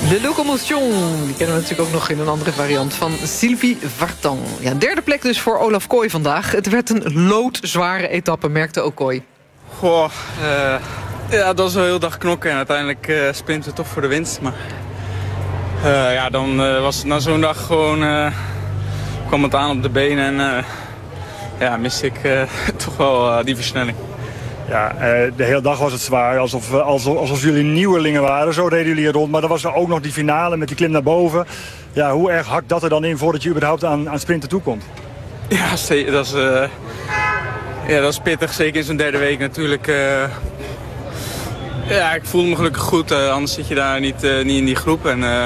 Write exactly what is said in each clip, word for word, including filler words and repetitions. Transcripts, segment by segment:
De locomotion, die kennen we natuurlijk ook nog in een andere variant van Sylvie Vartan. Ja, derde plek dus voor Olaf Kooi vandaag. Het werd een loodzware etappe, merkte ook Kooi. Goh, uh, ja, dat was een heel dag knokken en uiteindelijk uh, sprinten we toch voor de winst. Maar uh, ja, dan uh, was het na zo'n dag gewoon, uh, kwam het aan op de benen en uh, ja, miste ik uh, toch wel uh, die versnelling. Ja, de hele dag was het zwaar, alsof, alsof, alsof jullie nieuwelingen waren. Zo reden jullie er rond, maar dan was er ook nog die finale met die klim naar boven. Ja, hoe erg hakt dat er dan in voordat je überhaupt aan, aan sprinten toekomt? Ja, dat is, uh, ja, dat is pittig, zeker in zo'n derde week natuurlijk. Uh, ja, ik voelde me gelukkig goed, uh, anders zit je daar niet, uh, niet in die groep. En, uh,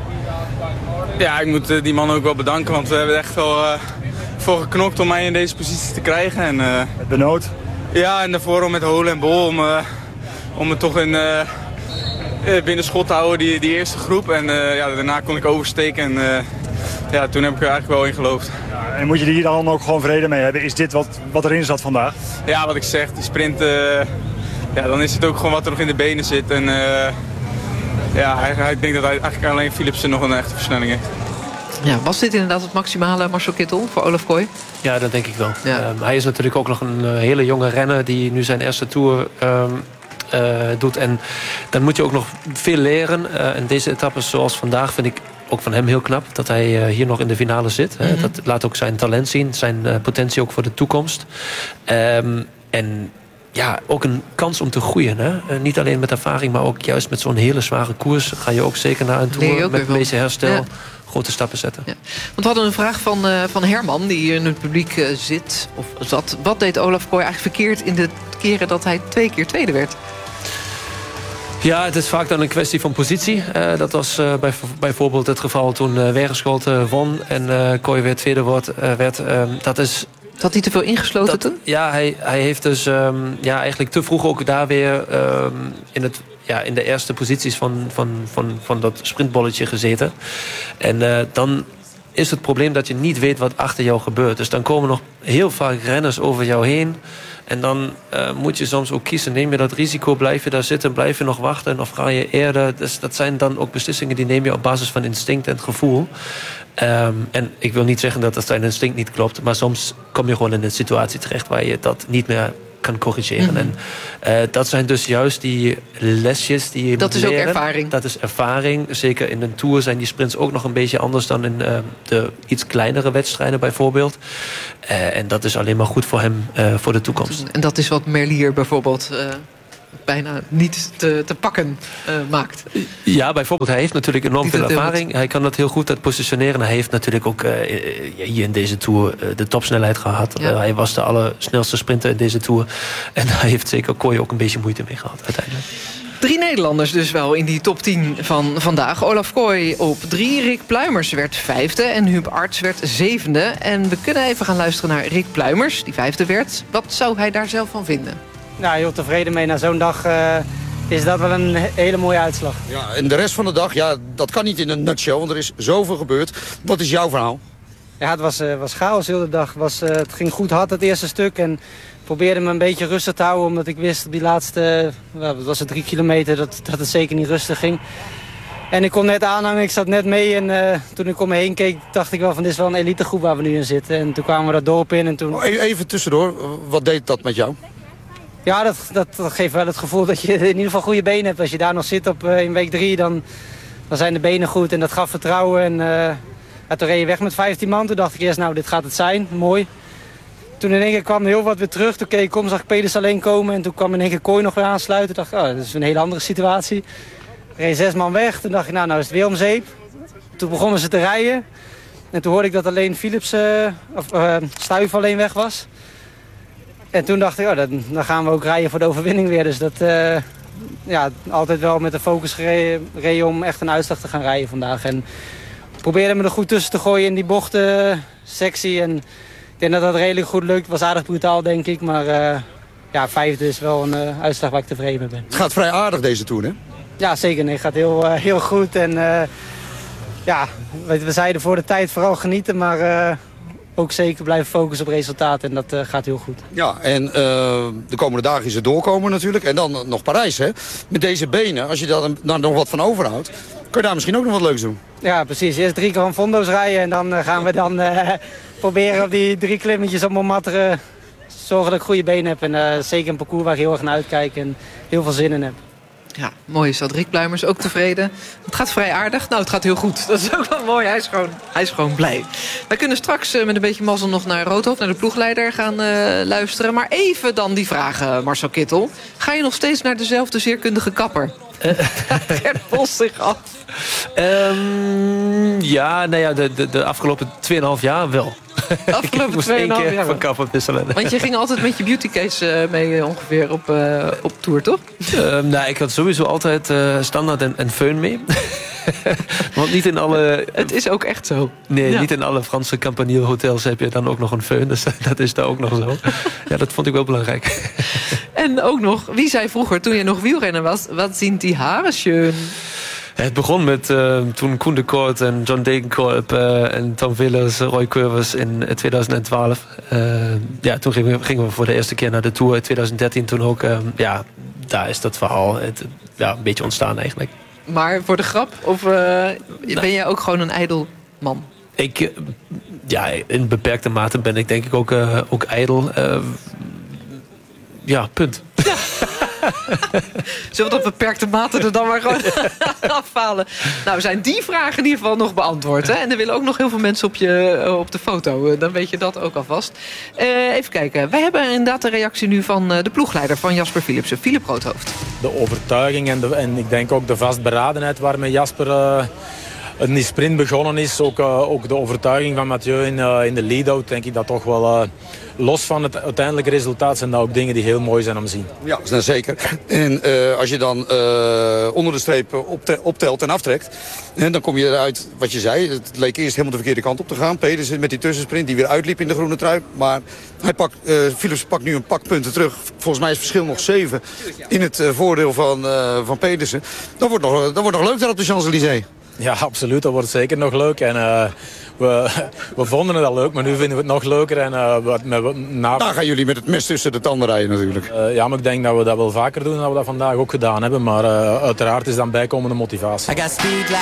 ja, ik moet uh, die man ook wel bedanken, want we hebben er echt wel uh, voor geknokt om mij in deze positie te krijgen. En, uh, met Benoot? Ja, en daarvoor om met Holen en Bol om, uh, om me toch in, uh, binnen schot te houden, die, die eerste groep. En uh, ja, daarna kon ik oversteken en uh, ja, toen heb ik er eigenlijk wel in geloofd. Ja, en moet je hier dan ook gewoon vrede mee hebben? Is dit wat, wat erin zat vandaag? Ja, wat ik zeg, die sprint, uh, ja, dan is het ook gewoon wat er nog in de benen zit. En uh, ja, ik denk dat eigenlijk alleen Philipsen nog een echte versnelling heeft. Ja, was dit inderdaad het maximale, Marcel Kittel, voor Olaf Kooi? Ja, dat denk ik wel. Ja. Um, hij is natuurlijk ook nog een uh, hele jonge renner die nu zijn eerste Tour um, uh, doet. En dan moet je ook nog veel leren. Uh, en deze etappes zoals vandaag vind ik ook van hem heel knap dat hij uh, hier nog in de finale zit. Mm-hmm. uh, dat laat ook zijn talent zien, zijn uh, potentie ook voor de toekomst. Um, en ja, ook een kans om te groeien. Hè? Uh, niet alleen met ervaring, maar ook juist met zo'n hele zware koers ga je ook zeker naar een Tour met een beetje herstel. Ja. Grote stappen zetten. Ja. Want we hadden een vraag van, uh, van Herman, die hier in het publiek uh, zit, of zat. Wat deed Olaf Kooi eigenlijk verkeerd in de keren dat hij twee keer tweede werd? Ja, het is vaak dan een kwestie van positie. Uh, dat was uh, bij, bijvoorbeeld het geval toen uh, Wegerscholt uh, won en uh, Kooi weer tweede wordt, uh, werd. Uh, dat is... Had hij te veel ingesloten dat, toen? Ja, hij, hij heeft dus um, ja, eigenlijk te vroeg ook daar weer um, in het... Ja, in de eerste posities van, van, van, van dat sprintbolletje gezeten. En uh, dan is het probleem dat je niet weet wat achter jou gebeurt. Dus dan komen nog heel vaak renners over jou heen. En dan uh, moet je soms ook kiezen. Neem je dat risico, blijf je daar zitten, blijf je nog wachten... of ga je eerder... Dus dat zijn dan ook beslissingen die neem je op basis van instinct en gevoel. Um, en ik wil niet zeggen dat dat zijn instinct niet klopt... maar soms kom je gewoon in een situatie terecht... waar je dat niet meer kan corrigeren. Mm-hmm. En uh, dat zijn dus juist die lesjes die je dat moet is leren. ook ervaring. Dat is ervaring. Zeker in een Tour zijn die sprints ook nog een beetje anders... dan in uh, de iets kleinere wedstrijden bijvoorbeeld. Uh, en dat is alleen maar goed voor hem uh, voor de toekomst. En dat is wat Merlier bijvoorbeeld... Uh... bijna niet te, te pakken uh, maakt. Ja, bijvoorbeeld, hij heeft natuurlijk enorm veel ervaring. Hij kan dat heel goed, dat positioneren. Hij heeft natuurlijk ook uh, hier in deze Tour uh, de topsnelheid gehad. Ja. Uh, hij was de allersnelste sprinter in deze Tour. En hij heeft zeker Kooi ook een beetje moeite mee gehad uiteindelijk. Drie Nederlanders dus wel in die top tien van vandaag. Olaf Kooi op drie, Rick Pluimers werd vijfde en Huub Arts werd zevende. En we kunnen even gaan luisteren naar Rick Pluimers, die vijfde werd. Wat zou hij daar zelf van vinden? Nou, heel tevreden mee. Na zo'n dag uh, is dat wel een hele mooie uitslag. Ja, en de rest van de dag, ja, dat kan niet in een nutshell, want er is zoveel gebeurd. Wat is jouw verhaal? Ja, het was, uh, was chaos heel de dag. Was, uh, het ging goed hard het eerste stuk en probeerde me een beetje rustig te houden, omdat ik wist op die laatste, uh, wat was het, drie kilometer, dat, dat het zeker niet rustig ging. En ik kon net aanhangen, ik zat net mee en uh, toen ik om me heen keek, dacht ik wel van dit is wel een elitegroep waar we nu in zitten. En toen kwamen we dat dorp in en toen... Oh, even tussendoor, wat deed dat met jou? Ja, dat, dat, dat geeft wel het gevoel dat je in ieder geval goede benen hebt. Als je daar nog zit op, uh, in week drie, dan, dan zijn de benen goed. En dat gaf vertrouwen. En uh, ja, toen reed je weg met vijftien man. Toen dacht ik eerst, nou, dit gaat het zijn. Mooi. Toen in één keer kwam heel wat weer terug. Toen keek ik om, zag ik Peders alleen komen. En toen kwam in één keer Kooi nog weer aansluiten. Toen dacht ik, oh, dat is een hele andere situatie. Ik reed zes man weg. Toen dacht ik, nou, nou is het weer om zeep. Toen begonnen ze te rijden. En toen hoorde ik dat alleen Philips, uh, of uh, Stuyven alleen weg was. En toen dacht ik, oh, dan, dan gaan we ook rijden voor de overwinning weer. Dus dat, uh, ja, altijd wel met de focus gereden, gereden om echt een uitslag te gaan rijden vandaag. En probeerde me er goed tussen te gooien in die bochtensectie. En ik denk dat dat redelijk goed lukt. Het was aardig brutaal, denk ik. Maar uh, ja, vijfde is wel een uh, uitslag waar ik tevreden mee ben. Het gaat vrij aardig deze Tour, hè? Ja, zeker. Nee, het gaat heel, uh, heel goed. En uh, ja, we zeiden voor de tijd vooral genieten, maar... Uh, ook zeker blijven focussen op resultaten en dat uh, gaat heel goed. Ja, en uh, de komende dagen is het doorkomen natuurlijk. En dan nog Parijs, hè. Met deze benen, als je daar dan nog wat van overhoudt. je daar misschien ook nog wat leuks doen. Ja, precies. Eerst drie keer van Vondo's rijden en dan uh, gaan we dan uh, proberen op die drie klimmetjes op Montmartre zorgen dat ik goede benen heb. En uh, zeker een parcours waar ik heel erg naar uitkijk en heel veel zin in heb. Ja, mooi is dat. Rick Pluimers ook tevreden. Het gaat vrij aardig. Nou, het gaat heel goed. Dat is ook wel mooi. Hij is gewoon, hij is gewoon blij. Wij kunnen straks uh, met een beetje mazzel nog naar Roodhoofd, naar de ploegleider gaan uh, luisteren. Maar even dan die vragen, Marcel Kittel. Ga je nog steeds naar dezelfde zeerkundige kapper? Gert Bos zich af. Um, ja, nou ja, de, de, de afgelopen twee en een half jaar wel. Afgelopen twee en een half jaar van kapper wisselen. Want je ging altijd met je beautycase uh, mee uh, ongeveer op, uh, op tour, toch? Um, nou, ik had sowieso altijd uh, standaard en, en föhn mee. Want niet in alle... Het is ook echt zo. Nee, ja. niet in alle Franse Campanile-hotels heb je dan ook nog een föhn. Dus dat is daar ook nog zo. Ja, dat vond ik wel belangrijk. En ook nog, wie zei vroeger, toen je nog wielrenner was, wat zien die haren schön? Het begon met uh, toen Koen de Kort en John Degenkolb uh, en Tom Willers, Roy Curvers in twintig twaalf. Uh, ja, toen gingen we, gingen we voor de eerste keer naar de Tour in twintig dertien. Toen ook, uh, ja, daar is dat verhaal het, ja, een beetje ontstaan eigenlijk. Maar voor de grap? Of uh, ben nou, jij ook gewoon een ijdel man? Ik, uh, ja, in beperkte mate ben ik denk ik ook, uh, ook ijdel. Uh, ja, punt. Ja. Zullen we dat beperkte mate er dan maar gewoon afhalen? Nou, zijn die vragen in ieder geval nog beantwoord. Hè? En er willen ook nog heel veel mensen op, je, op de foto. Dan weet je dat ook alvast. Uh, even kijken. Wij hebben inderdaad de reactie nu van de ploegleider van Jasper Philipsen. Philip Roodhoofd. De overtuiging en, de, en ik denk ook de vastberadenheid waarmee Jasper uh, in die sprint begonnen is. Ook, uh, ook de overtuiging van Mathieu in, uh, in de lead-out. Denk ik dat toch wel... Uh, los van het uiteindelijke resultaat zijn dat ook dingen die heel mooi zijn om te zien. Ja, dat is zeker. En uh, als je dan uh, onder de streep opte optelt en aftrekt... En dan kom je eruit, wat je zei, het leek eerst helemaal de verkeerde kant op te gaan. Pedersen met die tussensprint die weer uitliep in de groene trui. Maar hij pakt, uh, Philips pakt nu een pak punten terug. Volgens mij is het verschil nog zeven in het uh, voordeel van, uh, van Pedersen. Dat wordt nog, dat wordt nog leuk daar op de Champs-Élysées. Ja, absoluut. Dat wordt zeker nog leuk. En uh, we, we vonden het al leuk, maar nu vinden we het nog leuker. En, uh, wat, met, na... Daar gaan jullie met het mes tussen de tanden rijden natuurlijk. Uh, ja, maar ik denk dat we dat wel vaker doen dan we dat vandaag ook gedaan hebben. Maar uh, uiteraard is dan bijkomende motivatie. I got speed like